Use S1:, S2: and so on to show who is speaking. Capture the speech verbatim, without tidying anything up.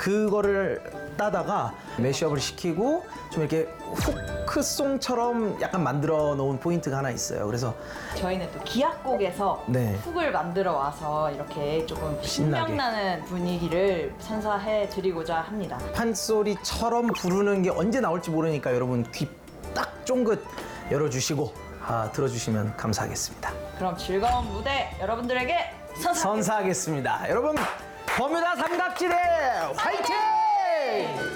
S1: 그거를 따다가 매시업을 시키고 좀 이렇게 후크송처럼 약간 만들어 놓은 포인트가 하나 있어요. 그래서
S2: 저희는 또 기악곡에서
S1: 네.
S2: 훅을 만들어 와서 이렇게 조금
S1: 신나게.
S2: 신명나는 분위기를 선사해 드리고자 합니다.
S1: 판소리처럼 부르는 게 언제 나올지 모르니까 여러분 귀 딱 쫑긋 열어주시고 아, 들어주시면 감사하겠습니다.
S2: 그럼 즐거운 무대 여러분들에게 선사!
S1: 선사하겠습니다. 여러분 버뮤다 삼각지대 화이팅!